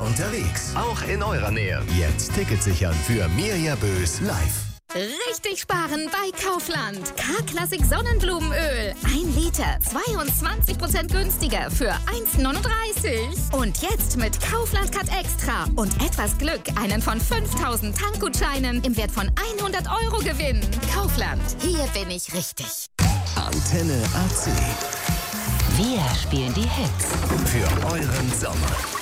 unterwegs. Auch in eurer Nähe. Jetzt Ticket sichern für Mirja Bös live. Richtig sparen bei Kaufland. K-Klassik Sonnenblumenöl. 1 Liter, 22% günstiger für 1,39. Und jetzt mit Kaufland Cut Extra und etwas Glück einen von 5000 Tankgutscheinen im Wert von 100 € gewinnen. Kaufland, hier bin ich richtig. Antenne AC. Wir spielen die Hits. Für euren Sommer.